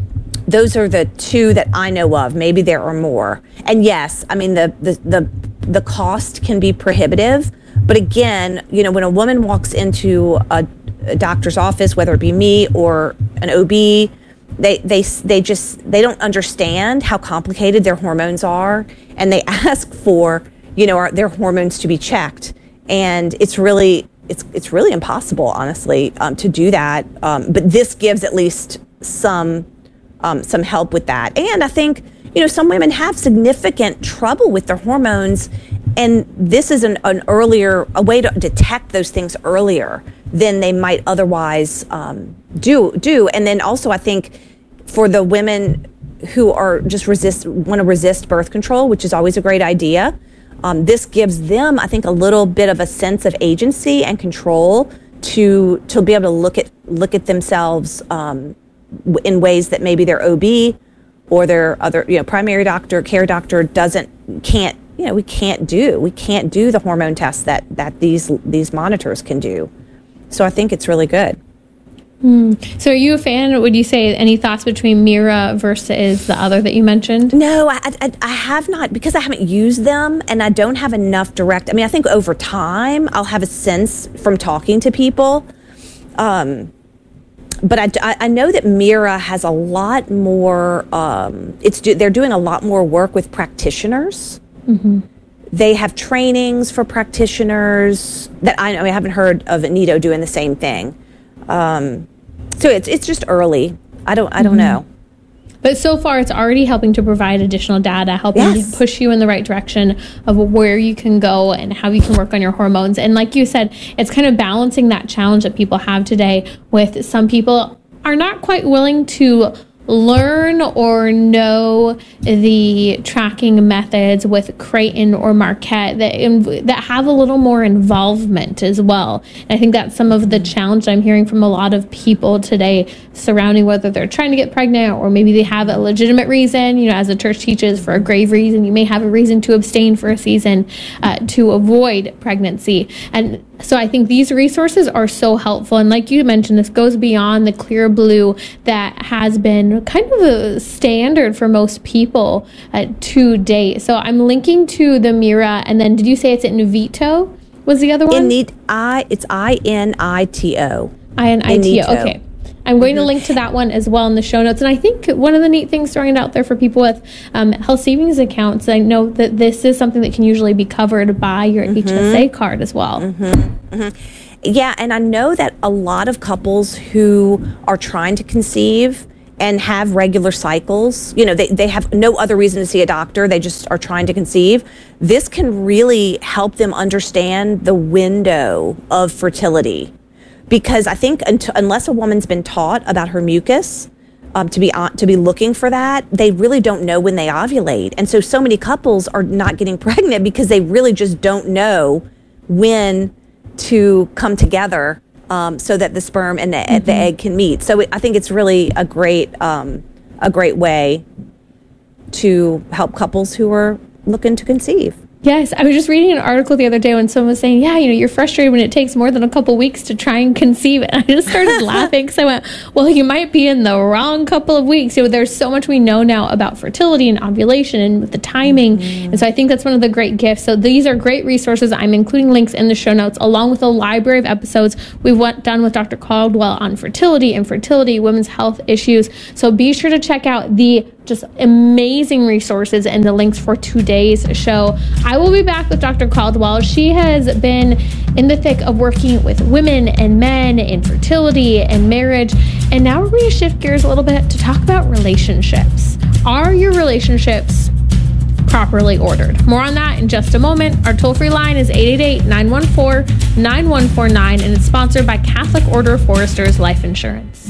those are the two that I know of. Maybe there are more. And yes, I mean, the, the, the, the cost can be prohibitive. But again, you know, when a woman walks into a, a doctor's office, whether it be me or an O B, they, they, they just, they don't understand how complicated their hormones are. And they ask for, you know, our, their hormones to be checked. And it's really, it's, it's really impossible, honestly, um, to do that. Um, but this gives at least some, Um, some help with that. And I think, you know, some women have significant trouble with their hormones, and this is an, an earlier, a way to detect those things earlier than they might otherwise um, do, do. And then also, I think for the women who are just resist, want to resist birth control, which is always a great idea, um, this gives them, I think, a little bit of a sense of agency and control to, to be able to look at, look at themselves um, in ways that maybe their O B or their other, you know, primary doctor, care doctor doesn't, can't, you know, we can't do. We can't do the hormone tests that, that these these monitors can do. So I think it's really good. Mm. So are you a fan? Would you say any thoughts between Mira versus the other that you mentioned? No, I, I, I have not, because I haven't used them and I don't have enough direct. I mean, I think over time I'll have a sense from talking to people. Um, But I, I know that Mira has a lot more, um, it's they're doing a lot more work with practitioners. Mm-hmm. They have trainings for practitioners that I, I, mean, I haven't heard of Inito doing the same thing. Um, so it's it's just early. I don't I don't Mm-hmm. know. But so far, it's already helping to provide additional data, helping Yes. to push you in the right direction of where you can go and how you can work on your hormones. And like you said, it's kind of balancing that challenge that people have today with some people are not quite willing to learn or know the tracking methods with Creighton or Marquette that inv- that have a little more involvement as well. And I think that's some of the challenge I'm hearing from a lot of people today surrounding whether they're trying to get pregnant or maybe they have a legitimate reason. You know, as the church teaches, for a grave reason, you may have a reason to abstain for a season uh, to avoid pregnancy. And so I think these resources are so helpful. And like you mentioned, this goes beyond the Clear Blue that has been kind of a standard for most people uh, to date. So I'm linking to the Mira, and then did you say it's Inito was the other one? Init, I, it's I N I T O. I N I T O, Inito. okay. I'm going Mm-hmm. to link to that one as well in the show notes. And I think one of the neat things throwing it out there for people with um, health savings accounts, I know that this is something that can usually be covered by your Mm-hmm. H S A card as well. Mm-hmm. Mm-hmm. Yeah, and I know that a lot of couples who are trying to conceive and have regular cycles, you know, they, they have no other reason to see a doctor, they just are trying to conceive. This can really help them understand the window of fertility. Because I think until, unless a woman's been taught about her mucus, um, to be on, to be looking for that, they really don't know when they ovulate. And so, so many couples are not getting pregnant because they really just don't know when to come together um, so that the sperm and the, mm-hmm. the egg can meet. So it, I think it's really a great um, a great way to help couples who are looking to conceive. Yes, I was just reading an article the other day when someone was saying, yeah, you know, you're frustrated when it takes more than a couple weeks to try and conceive. And I just started laughing because I went, well, you might be in the wrong couple of weeks. You know, there's so much we know now about fertility and ovulation and with the timing. Mm-hmm. And so I think that's one of the great gifts. So these are great resources. I'm including links in the show notes along with a library of episodes we've went, done with Doctor Caldwell on fertility, infertility, women's health issues. So be sure to check out the just amazing resources and the links for today's show. I will be back with Doctor Caldwell. She has been in the thick of working with women and men in fertility and marriage. And now we're going to shift gears a little bit to talk about relationships. Are your relationships properly ordered? More on that in just a moment. Our toll-free line is eight eight eight, nine one four, nine one four nine, and it's sponsored by Catholic Order of Foresters Life Insurance.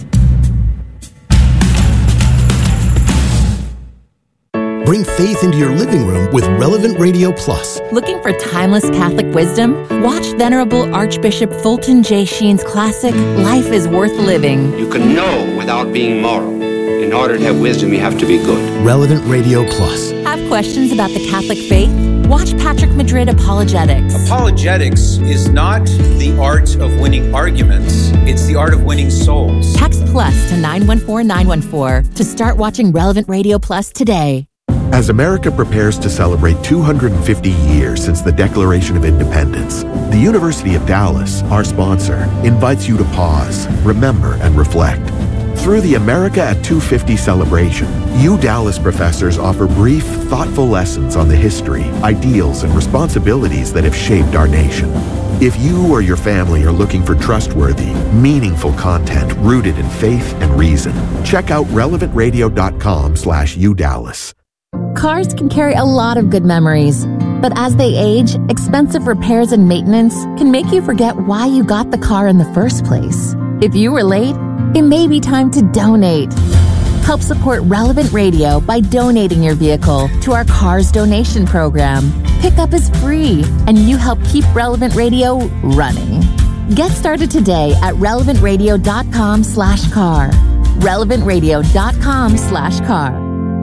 Bring faith into your living room with Relevant Radio Plus. Looking for timeless Catholic wisdom? Watch Venerable Archbishop Fulton J. Sheen's classic, Life is Worth Living. You can know without being moral. In order to have wisdom, you have to be good. Relevant Radio Plus. Have questions about the Catholic faith? Watch Patrick Madrid Apologetics. Apologetics is not the art of winning arguments. It's the art of winning souls. Text plus to nine one four nine one four to start watching Relevant Radio Plus today. As America prepares to celebrate two hundred fifty years since the Declaration of Independence, the University of Dallas, our sponsor, invites you to pause, remember, and reflect. Through the America at two fifty celebration, U Dallas professors offer brief, thoughtful lessons on the history, ideals, and responsibilities that have shaped our nation. If you or your family are looking for trustworthy, meaningful content rooted in faith and reason, check out relevant radio dot com slash U Dallas. Cars can carry a lot of good memories, but as they age, expensive repairs and maintenance can make you forget why you got the car in the first place. If you were late, it may be time to donate. Help support Relevant Radio by donating your vehicle to our Cars Donation Program. Pickup is free, and you help keep Relevant Radio running. Get started today at relevant radio dot com slash car. relevant radio dot com slash car.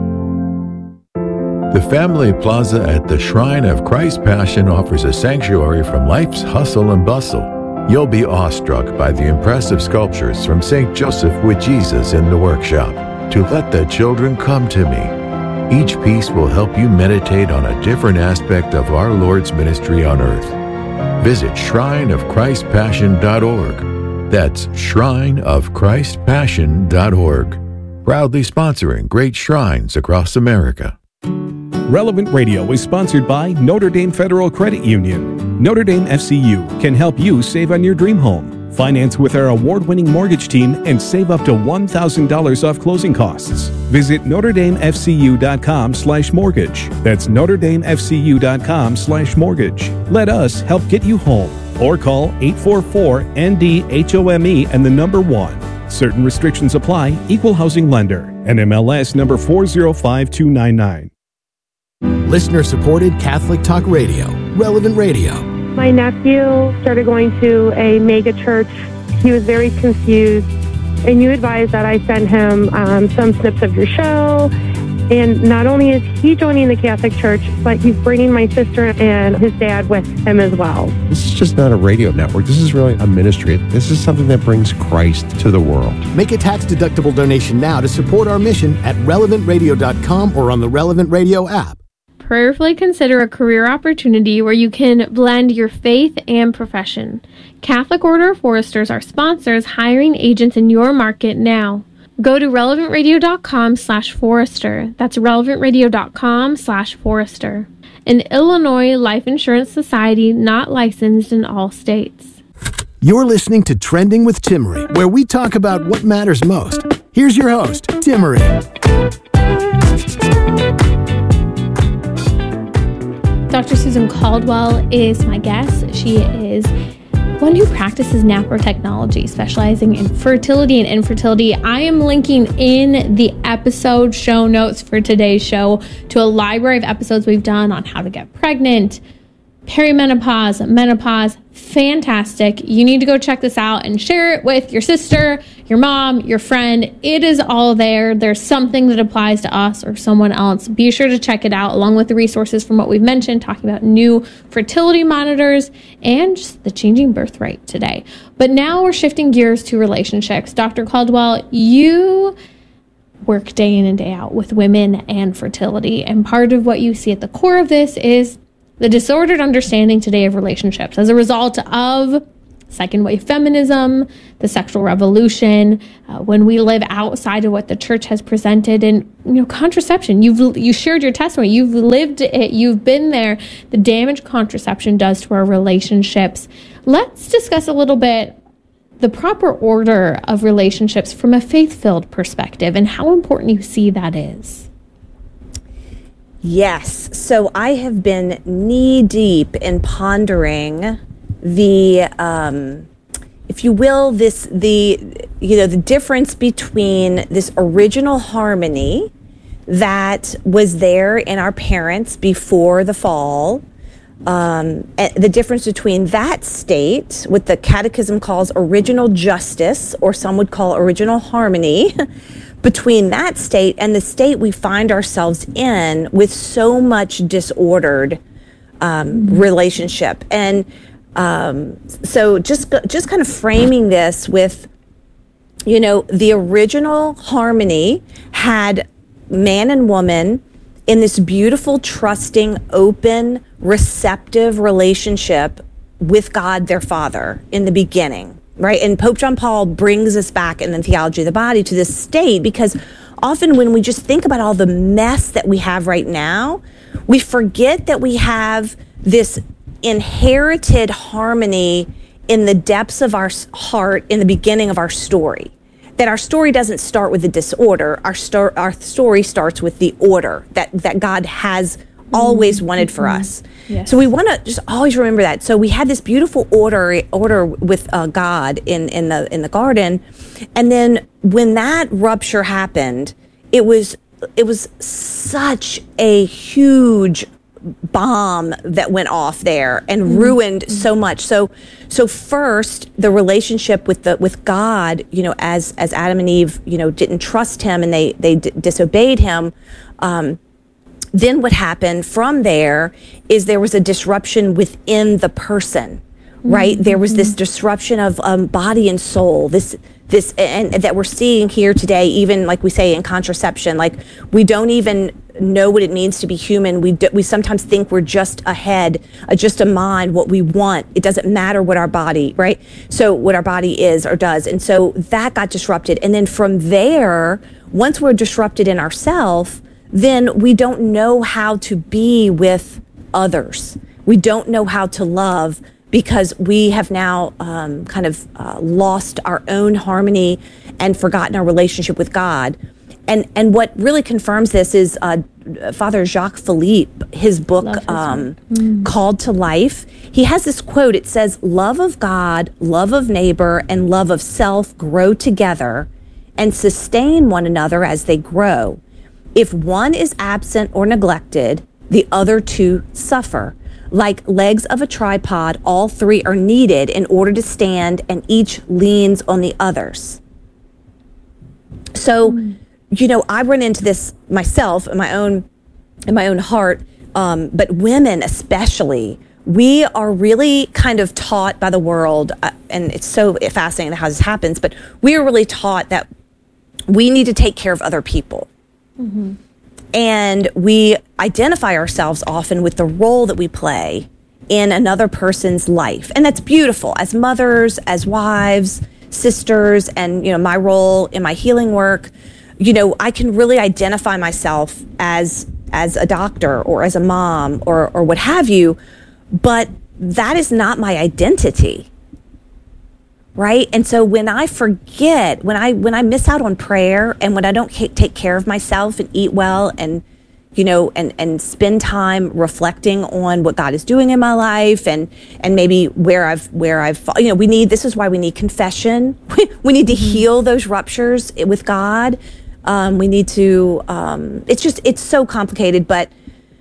The Family Plaza at the Shrine of Christ Passion offers a sanctuary from life's hustle and bustle. You'll be awestruck by the impressive sculptures from Saint Joseph with Jesus in the workshop, To Let the Children Come to Me. Each piece will help you meditate on a different aspect of our Lord's ministry on earth. Visit shrine of christ passion dot org. That's shrine of christ passion dot org. Proudly sponsoring great shrines across America. Relevant Radio is sponsored by Notre Dame Federal Credit Union. Notre Dame F C U can help you save on your dream home. Finance with our award-winning mortgage team and save up to one thousand dollars off closing costs. Visit notre dame f c u dot com slash mortgage. That's notre dame f c u dot com slash mortgage. Let us help get you home. Or call eight four four N D H O M E and the number one. Certain restrictions apply. Equal housing lender. N M L S number four zero five two nine nine. Listener-supported Catholic Talk Radio. Relevant Radio. My nephew started going to a mega church. He was very confused, and you advised that I send him um, some snips of your show. And not only is he joining the Catholic Church, but he's bringing my sister and his dad with him as well. This is just not a radio network. This is really a ministry. This is something that brings Christ to the world. Make a tax-deductible donation now to support our mission at relevant radio dot com or on the Relevant Radio app. Prayerfully consider a career opportunity where you can blend your faith and profession. Catholic Order of Foresters are sponsors hiring agents in your market now. Go to relevant radio dot com slash forester. That's relevant radio dot com slash forester. An Illinois Life Insurance Society not licensed in all states. You're listening to Trending with Timmery, where we talk about what matters most. Here's your host, Timmery. Doctor Susan Caldwell is my guest. She is one who practices Naprotechnology, specializing in fertility and infertility. I am linking in the episode show notes for today's show to a library of episodes we've done on how to get pregnant, perimenopause, menopause, fantastic. You need to go check this out and share it with your sister, your mom, your friend. It is all there. There's something that applies to us or someone else. Be sure to check it out along with the resources from what we've mentioned, talking about new fertility monitors and just the changing birth rate today. But now we're shifting gears to relationships. Doctor Caldwell, you work day in and day out with women and fertility. And part of what you see at the core of this is the disordered understanding today of relationships as a result of second wave feminism, the sexual revolution, uh, when we live outside of what the church has presented, and you know, contraception. You've you shared your testimony. You've lived it. You've been there. The damage contraception does to our relationships. Let's discuss a little bit the proper order of relationships from a faith-filled perspective and how important you see that is. Yes. So I have been knee deep in pondering the, um, if you will, this, the, you know, the difference between this original harmony that was there in our parents before the fall, um, and the difference between that state, what the Catechism calls original justice, or some would call original harmony, between that state and the state we find ourselves in with so much disordered um, relationship. And um, so just just kind of framing this with, you know, the original harmony had man and woman in this beautiful, trusting, open, receptive relationship with God, their Father, in the beginning. Right. And Pope John Paul brings us back in the Theology of the Body to this state, because often when we just think about all the mess that we have right now, we forget that we have this inherited harmony in the depths of our heart in the beginning of our story. That our story doesn't start with the disorder. Our, sto- our story starts with the order that, that God has always wanted for us. Yes. So we want to just always remember that. So we had this beautiful order order with uh, God in, in the in the garden, and then when that rupture happened, it was it was such a huge bomb that went off there and mm-hmm. ruined mm-hmm. so much. So so first, the relationship with the with God, you know, as as Adam and Eve, you know, didn't trust Him and they they d- disobeyed Him. Um, Then what happened from there is there was a disruption within the person, right? Mm-hmm. There was this disruption of um, body and soul, this, this, and, and that we're seeing here today, even like we say in contraception, like we don't even know what it means to be human. We do, we sometimes think we're just a head, uh, just a mind, what we want. It doesn't matter what our body, right? So what our body is or does. And so that got disrupted. And then from there, once we're disrupted in ourselves, then we don't know how to be with others. We don't know how to love because we have now um, kind of uh, lost our own harmony and forgotten our relationship with God. And and what really confirms this is uh, Father Jacques Philippe, his book um, mm. Called to Life. He has this quote. It says, "Love of God, love of neighbor, and love of self grow together and sustain one another as they grow. If one is absent or neglected, the other two suffer. Like legs of a tripod, all three are needed in order to stand, and each leans on the others." So, mm. you know, I run into this myself in my own, in my own heart, um, but women especially, we are really kind of taught by the world, uh, and it's so fascinating how this happens, but we are really taught that we need to take care of other people. Mm-hmm. And we identify ourselves often with the role that we play in another person's life. And that's beautiful as mothers, as wives, sisters, and, you know, my role in my healing work. You know, I can really identify myself as as a doctor or as a mom or or what have you, but that is not my identity. Right? And so when I forget, when I when I miss out on prayer, and when I don't ca- take care of myself and eat well and, you know, and, and spend time reflecting on what God is doing in my life and and maybe where I've, where I've, you know, we need, this is why we need confession. We need to mm-hmm. heal those ruptures with God. Um, we need to, um, it's just, it's so complicated, but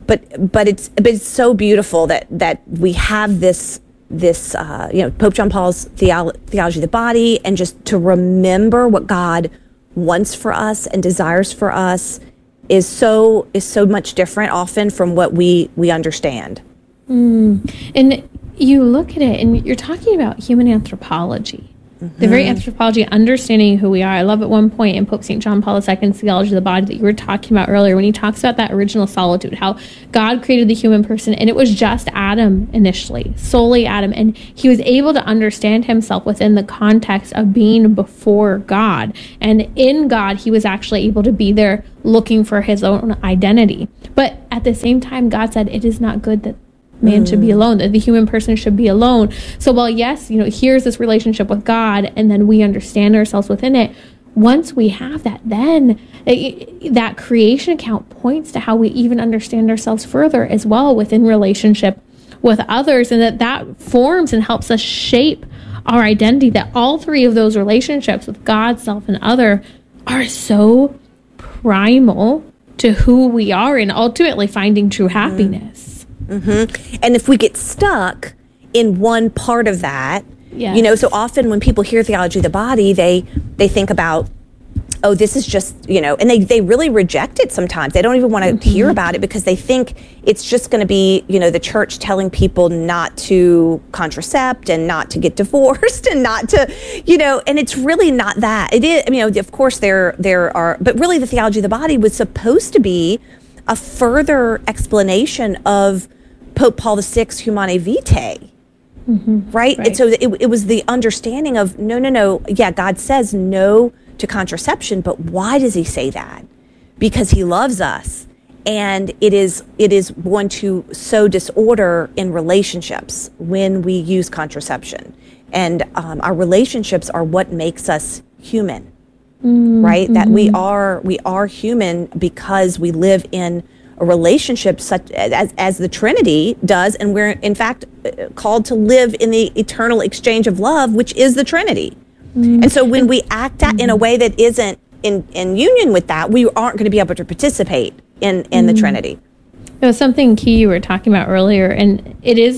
but but it's but it's so beautiful that that we have this this uh, you know, Pope John Paul's theolo- theology of the body, and just to remember what God wants for us and desires for us is so is so much different often from what we we understand. Mm. And you look at it, and you're talking about human anthropology. Mm-hmm. The very anthropology, understanding who we are. I love at one point in Pope Saint John Paul the Second's theology of the body that you were talking about earlier, when he talks about that original solitude, how God created the human person, and it was just Adam initially, solely Adam, and he was able to understand himself within the context of being before God, and in God he was actually able to be there looking for his own identity. But at the same time, God said it is not good that man should be alone, that the human person should be alone. So while yes, you know, here's this relationship with God, and then we understand ourselves within it, once we have that, then it, that creation account points to how we even understand ourselves further as well within relationship with others, and that that forms and helps us shape our identity. That all three of those relationships with God, self, and other are so primal to who we are, and ultimately finding true happiness. Mm-hmm. And if we get stuck in one part of that, yes. you know, so often when people hear theology of the body, they they think about, oh, this is just, you know, and they, they really reject it sometimes. They don't even want to mm-hmm. hear about it because they think it's just going to be, you know, the church telling people not to contracept and not to get divorced and not to, you know, and it's really not that. It is, you know, of course there there are, but really the theology of the body was supposed to be a further explanation of Pope Paul the Sixth's Humanae Vitae, mm-hmm. right? right? And so it, it was the understanding of, no, no, no, yeah, God says no to contraception, but why does he say that? Because he loves us, and it is it is going to sow disorder in relationships when we use contraception. And um, our relationships are what makes us human. Mm-hmm. Right? That we are we are human because we live in a relationship such as as the Trinity does, and we're in fact called to live in the eternal exchange of love, which is the Trinity. Mm-hmm. And so when we act that in a way that isn't in, in union with that, we aren't going to be able to participate in, in mm-hmm. the Trinity. There was something key you were talking about earlier, and it is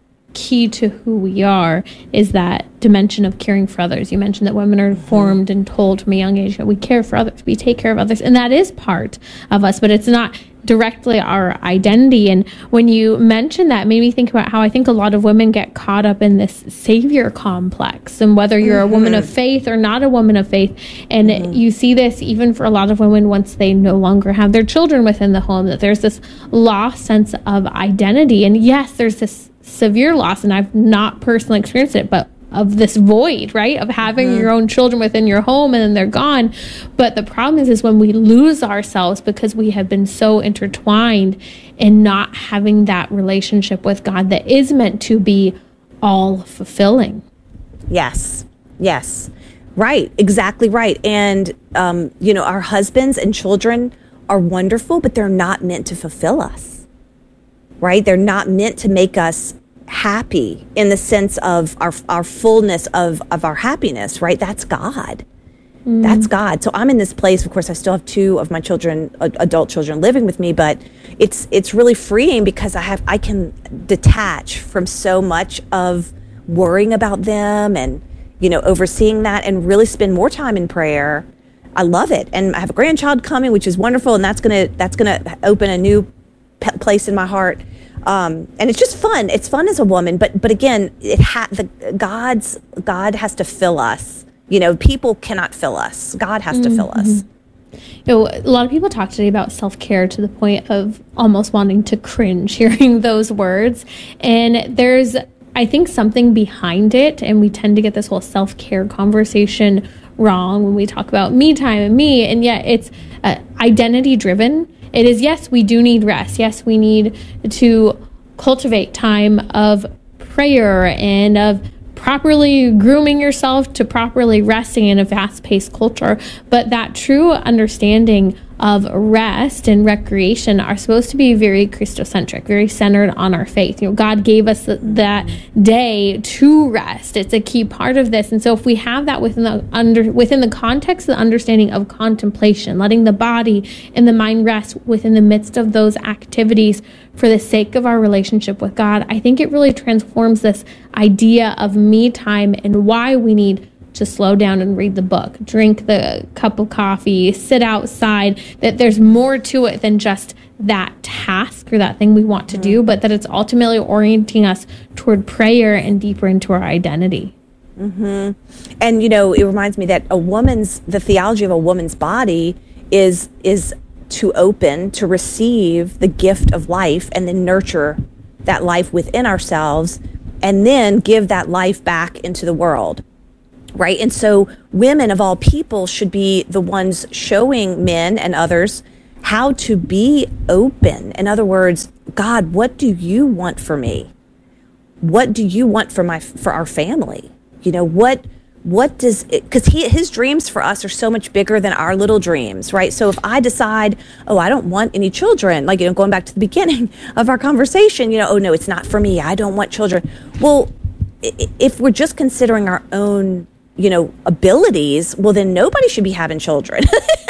key to who we are, is that dimension of caring for others. You mentioned that women are formed and told from a young age that we care for others, we take care of others, and that is part of us, but it's not directly our identity. And when you mentioned that, it made me think about how I think a lot of women get caught up in this savior complex, and whether you're mm-hmm. a woman of faith or not a woman of faith. And mm-hmm. you see this even for a lot of women once they no longer have their children within the home, that there's this lost sense of identity. And yes, there's this severe loss, and I've not personally experienced it, but of this void, right, of having mm-hmm. your own children within your home and then they're gone. But the problem is, is when we lose ourselves because we have been so intertwined in not having that relationship with God that is meant to be all fulfilling. Yes, yes, right, exactly right. And, um, you know, our husbands and children are wonderful, but they're not meant to fulfill us, right? They're not meant to make us happy in the sense of our our fullness of, of our happiness, right? That's God. Mm. That's God. So I'm in this place, of course, I still have two of my children, adult children living with me, but it's it's really freeing because I have I can detach from so much of worrying about them and, you know, overseeing that, and really spend more time in prayer. I love it. And I have a grandchild coming, which is wonderful, and that's gonna that's gonna open a new pe- place in my heart. Um, and it's just fun. It's fun as a woman, but but again, it ha- the God's God has to fill us. You know, people cannot fill us. God has mm-hmm. to fill us. You know, a lot of people talk today about self-care to the point of almost wanting to cringe hearing those words. And there's, I think, something behind it, and we tend to get this whole self-care conversation wrong when we talk about me time and me, and yet it's uh, identity-driven. It is, yes, we do need rest. Yes, we need to cultivate time of prayer and of properly grooming yourself to properly resting in a fast-paced culture. But that true understanding of rest and recreation are supposed to be very Christocentric, very centered on our faith. You know, God gave us th- that day to rest. It's a key part of this. And so if we have that within the under within the context of the understanding of contemplation, letting the body and the mind rest within the midst of those activities for the sake of our relationship with God, I think it really transforms this idea of me time and why we need to slow down and read the book, drink the cup of coffee, sit outside, that there's more to it than just that task or that thing we want to do, but that it's ultimately orienting us toward prayer and deeper into our identity. Mm-hmm. And, you know, it reminds me that a woman's, the theology of a woman's body is, is to open, to receive the gift of life and then nurture that life within ourselves and then give that life back into the world. Right. And so women of all people should be the ones showing men and others how to be open. In other words, God, what do you want for me? What do you want for my for our family? You know, what what does it, because he his dreams for us are so much bigger than our little dreams. Right. So if I decide, oh, I don't want any children, like, you know, going back to the beginning of our conversation, you know, oh, no, it's not for me. I don't want children. Well, if we're just considering our own, you know, abilities, well, then nobody should be having children.